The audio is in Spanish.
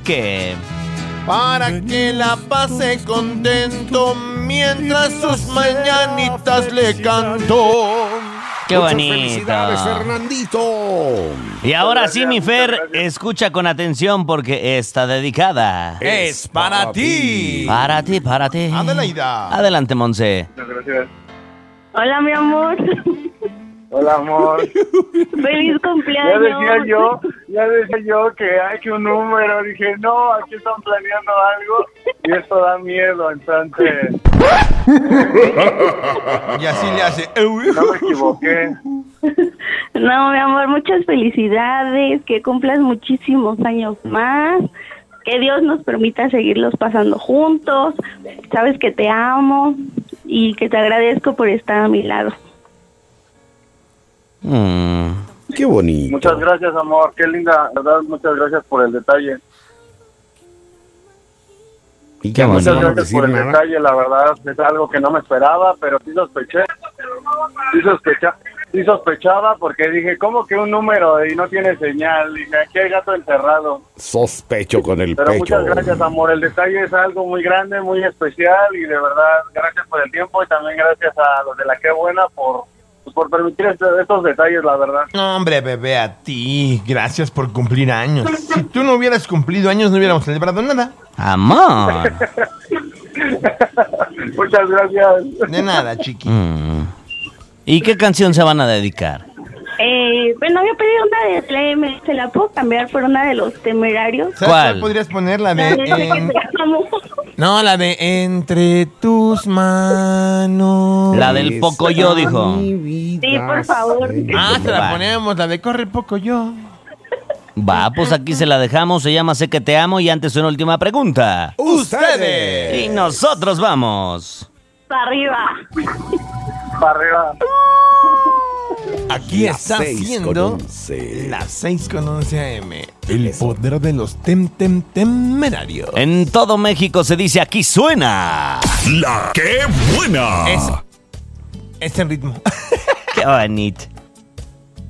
qué? Para que la pase contento mientras sus mañanitas le canto. ¡Qué Muchas bonito! felicidades, Fernandito. Y ahora sí, mi Fer, escucha con atención porque está dedicada. Es para ti. Para ti, para ti. Adelaida. Adelante, Monse. Gracias. Hola, mi amor. Hola, amor. Feliz cumpleaños. Ya decía yo que hay que un número. Dije, no, aquí están planeando algo y esto da miedo, entonces Y así le hace. no me equivoqué. No, mi amor, muchas felicidades. Que cumplas muchísimos años más. Que Dios nos permita seguirlos pasando juntos. Sabes que te amo y que te agradezco por estar a mi lado. Qué bonito. Muchas gracias, amor. Qué linda, verdad. Muchas gracias por el detalle. Y ya no Muchas vamos a gracias decir por el nada. detalle. La verdad es algo que no me esperaba, pero sí sospeché. Sí sospechaba porque dije, ¿cómo que un número y no tiene señal? Dije, aquí hay gato encerrado. Sospecho con el Pero pecho. muchas gracias, amor. El detalle es algo muy grande, muy especial y de verdad, gracias por el tiempo y también gracias a los de la Qué Buena por permitir estos detalles, la verdad. No, hombre, bebé, a ti. Gracias por cumplir años. Si tú no hubieras cumplido años, no hubiéramos celebrado nada. Amor. Muchas gracias. De nada, chiqui. ¿Y qué canción se van a dedicar? Bueno, había pedido una de Slim. ¿Se la puedo cambiar por una de Los Temerarios? ¿Sabes cuál podrías poner? La de... No, la de Entre tus manos. La del Pocoyo, dijo. Sí, por favor. Ah, se la ponemos, la de Corre Pocoyo. Va, pues aquí se la dejamos. Se llama Sé que te amo. Y antes una última pregunta. ¡Ustedes! Y nosotros vamos. Para arriba. Para arriba. Aquí Las está 6 siendo con 11. las 6:11 AM. El poder de los temerarios. En todo México se dice aquí suena. La Qué Buena. Es el ritmo. Qué bonito.